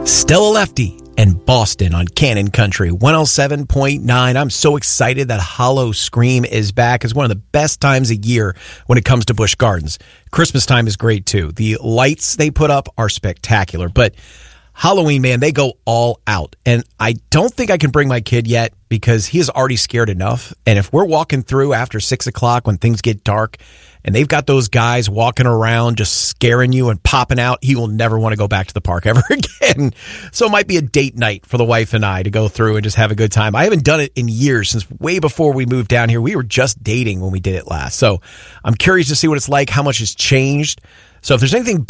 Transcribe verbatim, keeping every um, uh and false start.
Stella Lefty and Boston on Cannon Country one oh seven point nine. I'm so excited that Howl-O-Scream is back. It's one of the best times of year when it comes to Busch Gardens. Christmas time is great too. The lights they put up are spectacular, but Halloween, man, they go all out. And I don't think I can bring my kid yet because he is already scared enough. And if we're walking through after six o'clock when things get dark and they've got those guys walking around just scaring you and popping out, he will never want to go back to the park ever again. So it might be a date night for the wife and I to go through and just have a good time. I haven't done it in years, since way before we moved down here. We were just dating when we did it last. So I'm curious to see what it's like, how much has changed. So if there's anything